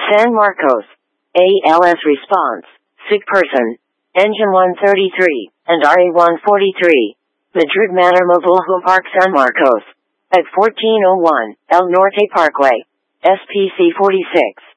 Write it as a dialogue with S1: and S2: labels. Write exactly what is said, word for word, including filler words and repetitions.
S1: San Marcos. A L S response. Sick person. Engine one thirty-three, and R E one forty-three. Madrid Manor Mobile Park San Marcos. At fourteen oh one, El Norte Parkway. S P C forty-six.